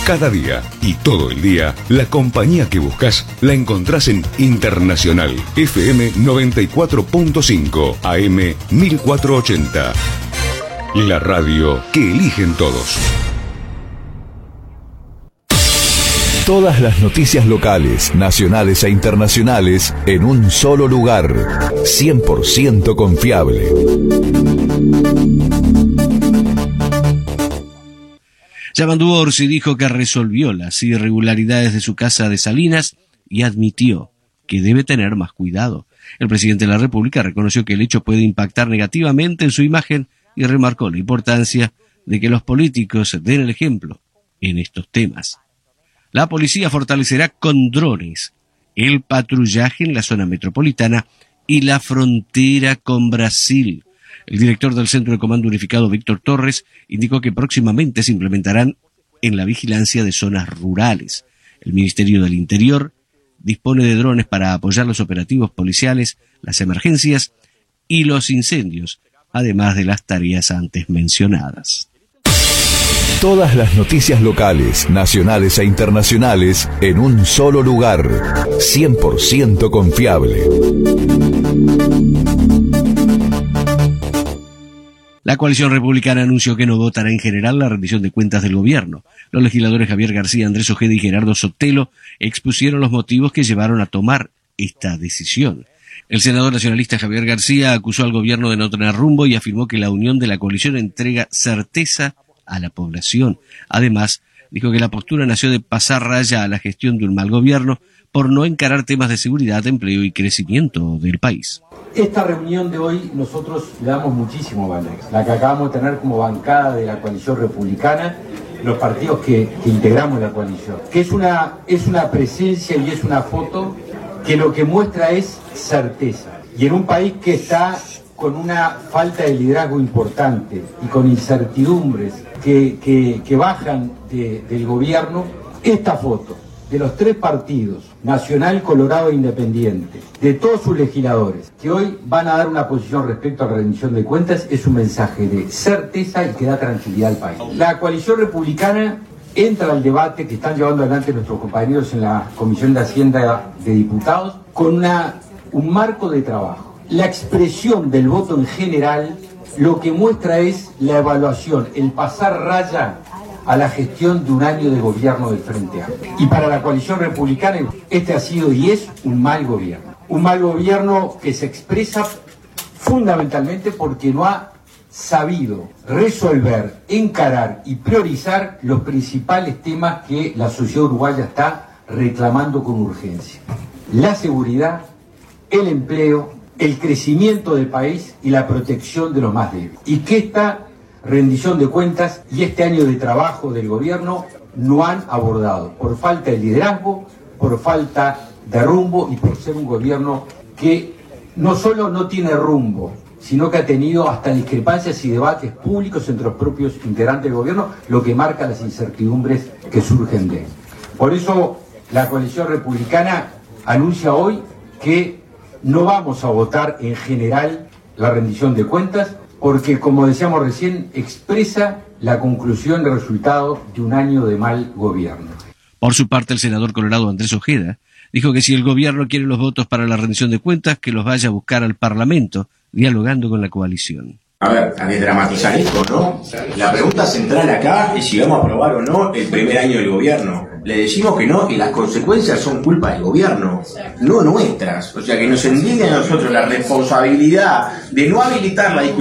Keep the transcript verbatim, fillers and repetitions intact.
Cada día y todo el día, la compañía que buscas la encontrás en Internacional F M noventa y cuatro punto cinco, A M mil cuatrocientos ochenta. La radio que eligen todos. Todas las noticias locales, nacionales e internacionales en un solo lugar. cien por ciento confiable. Yamandu Orsi dijo que resolvió las irregularidades de su casa de Salinas y admitió que debe tener más cuidado. El presidente de la República reconoció que el hecho puede impactar negativamente en su imagen y remarcó la importancia de que los políticos den el ejemplo en estos temas. La policía fortalecerá con drones el patrullaje en la zona metropolitana y la frontera con Brasil. El director del Centro de Comando Unificado, Víctor Torres, indicó que próximamente se implementarán en la vigilancia de zonas rurales. El Ministerio del Interior dispone de drones para apoyar los operativos policiales, las emergencias y los incendios, además de las tareas antes mencionadas. Todas las noticias locales, nacionales e internacionales en un solo lugar. cien por ciento confiable. La coalición republicana anunció que no votará en general la rendición de cuentas del gobierno. Los legisladores Javier García, Andrés Ojeda y Gerardo Sotelo expusieron los motivos que llevaron a tomar esta decisión. El senador nacionalista Javier García acusó al gobierno de no tener rumbo y afirmó que la unión de la coalición entrega certeza a la población. Además, dijo que la postura nació de pasar raya a la gestión de un mal gobierno por no encarar temas de seguridad, empleo y crecimiento del país. Esta reunión de hoy nosotros le damos muchísimo valor, la que acabamos de tener como bancada de la coalición republicana, los partidos que, que integramos la coalición, que es una, es una presencia y es una foto que lo que muestra es certeza. Y en un país que está con una falta de liderazgo importante y con incertidumbres que, que, que bajan de, del gobierno, esta foto de los tres partidos, Nacional, Colorado e Independiente, de todos sus legisladores, que hoy van a dar una posición respecto a la rendición de cuentas, es un mensaje de certeza y que da tranquilidad al país. La coalición republicana entra al debate que están llevando adelante nuestros compañeros en la Comisión de Hacienda de Diputados con una, un marco de trabajo. La expresión del voto en general lo que muestra es la evaluación, el pasar raya a la gestión de un año de gobierno del Frente Amplio. Y para la coalición republicana, este ha sido y es un mal gobierno. Un mal gobierno que se expresa fundamentalmente porque no ha sabido resolver, encarar y priorizar los principales temas que la sociedad uruguaya está reclamando con urgencia. La seguridad, el empleo, el crecimiento del país y la protección de los más débiles. Y que esta rendición de cuentas y este año de trabajo del gobierno no han abordado por falta de liderazgo, por falta de rumbo y por ser un gobierno que no solo no tiene rumbo, sino que ha tenido hasta discrepancias y debates públicos entre los propios integrantes del gobierno, lo que marca las incertidumbres que surgen de él. Por eso la coalición republicana anuncia hoy que no vamos a votar en general la rendición de cuentas, porque, como decíamos recién, expresa la conclusión del resultado de un año de mal gobierno. Por su parte, el senador colorado Andrés Ojeda dijo que si el gobierno quiere los votos para la rendición de cuentas, que los vaya a buscar al Parlamento, dialogando con la coalición. A ver, a desdramatizar esto, ¿no? La pregunta central acá es si vamos a aprobar o no el primer año del gobierno. Le decimos que no, y las consecuencias son culpa del gobierno, no nuestras. O sea, que nos endigne a nosotros la responsabilidad de no habilitar la discusión